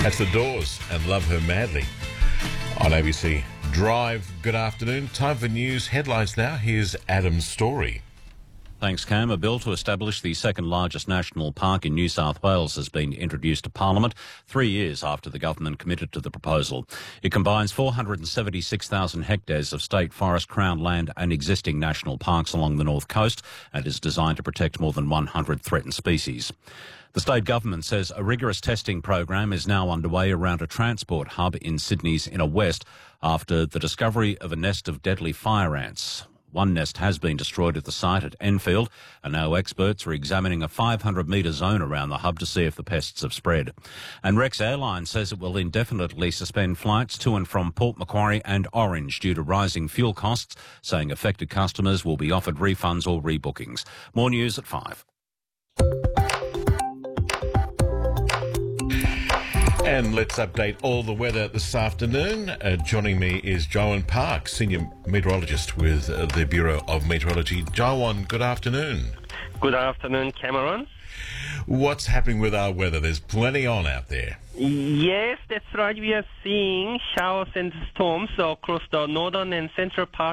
That's The Doors and Love Her Madly on ABC Drive. Good afternoon. Time for news headlines now. Here's Adam's story. Thanks, Cam. A bill to establish the second largest national park in New South Wales has been introduced to Parliament 3 years after the government committed to the proposal. It combines 476,000 hectares of state forest, crown land and existing national parks along the north coast and is designed to protect more than 100 threatened species. The state government says a rigorous testing program is now underway around a transport hub in Sydney's inner west after the discovery of a nest of deadly fire ants. One nest has been destroyed at the site at Enfield, and now experts are examining a 500-metre zone around the hub to see if the pests have spread. And Rex Airlines says it will indefinitely suspend flights to and from Port Macquarie and Orange due to rising fuel costs, saying affected customers will be offered refunds or rebookings. More news at 5. And let's update all the weather this afternoon. Joining me is Joanne Park, Senior Meteorologist with the Bureau of Meteorology. Joanne, good afternoon. Good afternoon, Cameron. What's happening with our weather? There's plenty on out there. Yes, that's right. We are seeing showers and storms across the northern and central part